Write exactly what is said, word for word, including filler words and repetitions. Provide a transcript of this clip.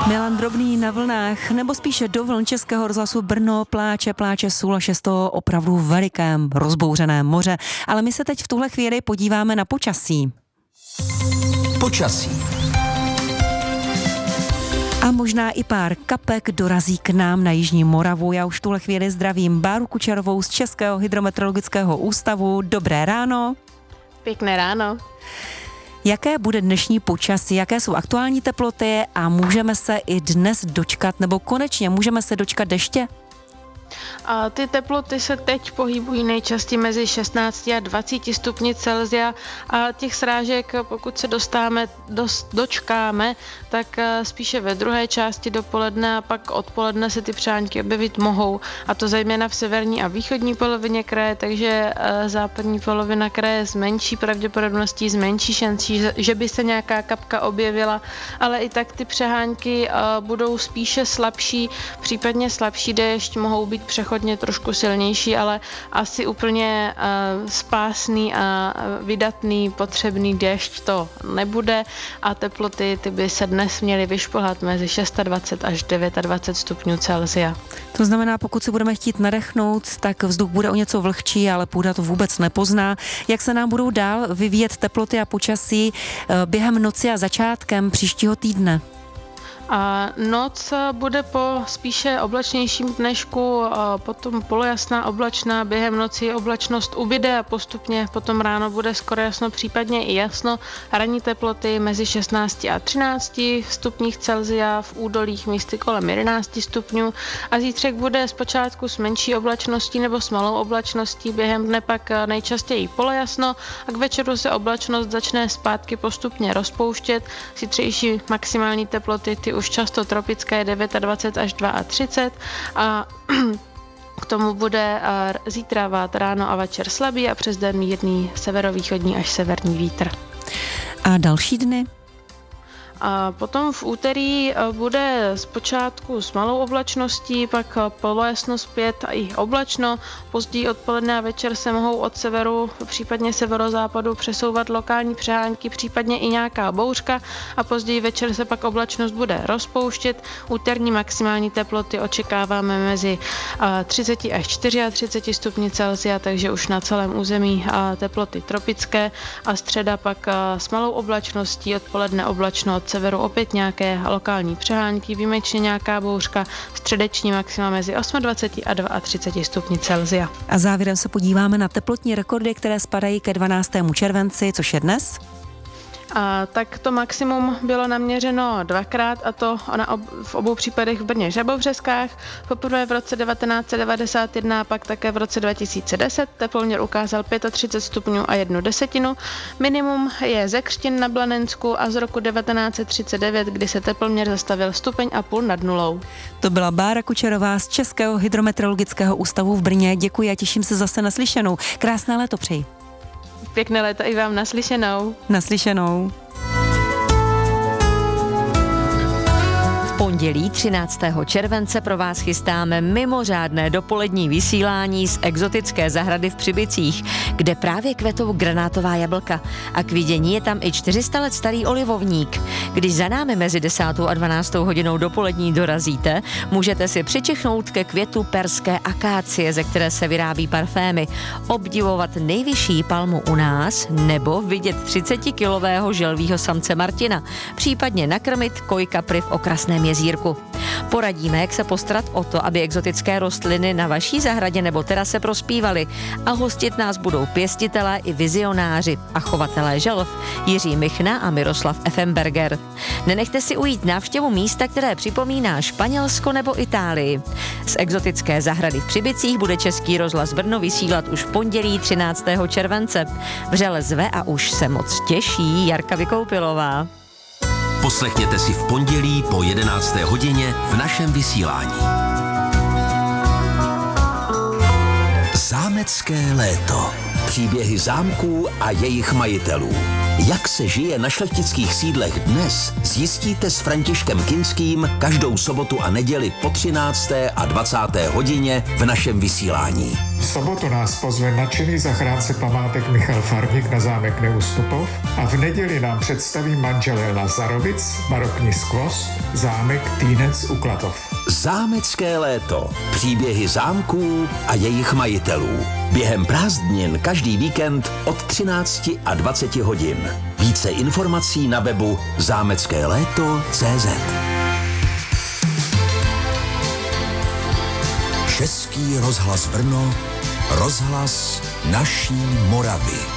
Milan Drobný na vlnách, nebo spíše do vln Českého rozhlasu Brno pláče, pláče Sulaš, je z toho opravdu velikém rozbouřeném moře. Ale my se teď v tuhle chvíli podíváme na počasí. Počasí. A možná i pár kapek dorazí k nám na Jižní Moravu. Já už v tuhle chvíli zdravím Báru Kučerovou z Českého hydrometeorologického ústavu. Dobré ráno. Pěkné ráno. Jaké bude dnešní počasí, jaké jsou aktuální teploty a můžeme se i dnes dočkat, nebo konečně můžeme se dočkat deště? A ty teploty se teď pohybují nejčastěji mezi šestnácti a dvaceti stupni Celsia a těch srážek, pokud se dostáme, dost, dočkáme, tak spíše ve druhé části dopoledne a pak odpoledne se ty přáňky objevit mohou, a to zejména v severní a východní polovině kraje, takže západní polovina kraje s menší pravděpodobností, s menší šancí, že by se nějaká kapka objevila, ale i tak ty přehánky budou spíše slabší, případně slabší déšť, mohou být přechodně trošku silnější, ale asi úplně uh, spásný a vydatný potřebný déšť to nebude a teploty ty by se dnes měly vyšplhat mezi dvacet šest až dvacet devět stupňů Celsia. To znamená, pokud si budeme chtít nadechnout, tak vzduch bude o něco vlhčí, ale půda to vůbec nepozná. Jak se nám budou dál vyvíjet teploty a počasí během noci a začátkem příštího týdne? A noc bude po spíše oblačnějším dnešku, potom polojasná, oblačná, během noci oblačnost ubyde a postupně potom ráno bude skoro jasno, případně i jasno. Ranní teploty mezi šestnácti a třinácti stupních Celsia, v údolích místy kolem jedenácti stupňů a zítřek bude zpočátku s menší oblačností nebo s malou oblačností, během dne pak nejčastěji polojasno a k večeru se oblačnost začne zpátky postupně rozpouštět. Zítřejší maximální teploty ty už často tropické dvacet devět až třicet dva a k tomu bude zítra vát ráno a večer slabý a přes den mírný severovýchodní až severní vítr. A další dny? A potom v úterý bude zpočátku s malou oblačností, pak polojasno zpět a i oblačno. Později odpoledne a večer se mohou od severu, případně severozápadu přesouvat lokální přehánky, případně i nějaká bouřka a později večer se pak oblačnost bude rozpouštět. Úterní maximální teploty očekáváme mezi třicet až třicet čtyři stupni Celsia, takže už na celém území teploty tropické a středa pak s malou oblačností, odpoledne oblačno, od severu opět nějaké lokální přehánky, výjimečně nějaká bouřka, středeční maxima mezi dvacet osm a třicet dva stupni Celsia. A závěrem se podíváme na teplotní rekordy, které spadají ke dvanáctému červenci, což je dnes. A tak to maximum bylo naměřeno dvakrát, a to na ob, v obou případech v Brně Žabovřeskách. Poprvé v roce devatenáct set devadesát jedna a pak také v roce dva tisíce deset. Teploměr ukázal třicet pět stupňů a jednu desetinu. Minimum je ze Křtin na Blanensku a z roku devatenáct set třicet devět, kdy se teploměr zastavil stupeň a půl nad nulou. To byla Bára Kučerová z Českého hydrometeorologického ústavu v Brně. Děkuji a těším se zase na slyšenou. Krásné léto přeji. Pěkné léto i vám, naslyšenou. Naslyšenou. Pondělí třináctého července pro vás chystáme mimořádné dopolední vysílání z exotické zahrady v Přibicích, kde právě kvetou granátová jablka a k vidění je tam i čtyři sta let starý olivovník. Když za námi mezi desátou a dvanáctou hodinou dopolední dorazíte, můžete si přičichnout ke květu perské akácie, ze které se vyrábí parfémy, obdivovat nejvyšší palmu u nás nebo vidět třicetikilového želvího samce Martina, případně nakrmit kojkapry v okrasném jezírku. Poradíme, jak se postarat o to, aby exotické rostliny na vaší zahradě nebo terase prospívaly, a hostit nás budou pěstitelé i vizionáři a chovatelé želv Jiří Michna a Miroslav Effenberger. Nenechte si ujít návštěvu místa, které připomíná Španělsko nebo Itálii. Z exotické zahrady v Přibicích bude Český rozhlas Brno vysílat už v pondělí třináctého července. Vřele zve a už se moc těší Jarka Vykoupilová. Poslechněte si v pondělí po jedenácté hodině v našem vysílání. Zámecké léto. Příběhy zámků a jejich majitelů. Jak se žije na šlechtických sídlech dnes, zjistíte s Františkem Kinským každou sobotu a neděli po třinácté a dvacáté hodině v našem vysílání. V sobotu nás pozve nadšený zachránce památek Michal Farník na zámek Neustupov a v neděli nám představí manželé Lazarovic, barokní skvost, zámek Týnec u Klatov. Zámecké léto. Příběhy zámků a jejich majitelů. Během prázdnin každý víkend od třinácti a dvaceti hodin. Více informací na webu zámecké léto tečka cé zet. Český rozhlas Brno, rozhlas naší Moravy.